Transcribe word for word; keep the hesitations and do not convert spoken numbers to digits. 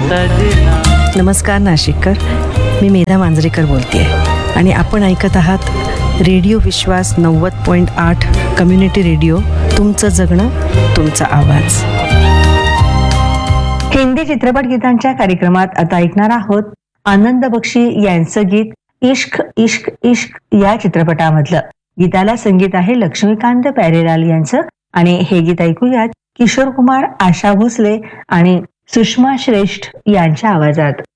तजना. नमस्कार नाशिककर, मी मेधा मांजरेकर बोलतेय आणि आपण ऐकत आहात रेडिओ विश्वास नव्वद पॉईंट आठ कम्युनिटी रेडिओ. तुमचं जगणं, तुमचा आवाज. हिंदी चित्रपट गीतांच्या कार्यक्रमात आता ऐकणार आहोत आनंद बक्षी यांचं गीत इश्क इश्क इश्क या चित्रपटामधलं. गीताला संगीत आहे लक्ष्मीकांत प्यारेलाल यांचं आणि हे गीत ऐकूयात किशोर कुमार, आशा भोसले आणि सुषमा श्रेष्ठ यांच्या आवाजात.